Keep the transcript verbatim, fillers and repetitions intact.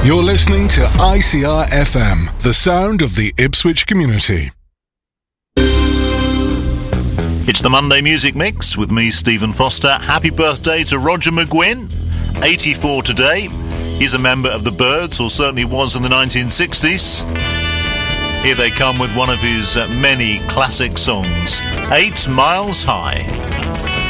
You're listening to I C R F M, the sound of the Ipswich community. It's the Monday Music Mix with me, Stephen Foster. Happy birthday to Roger McGuinn, eighty-four today. He's a member of the Byrds, or certainly was in the nineteen sixties. Here they come with one of his uh, many classic songs, Eight Miles High.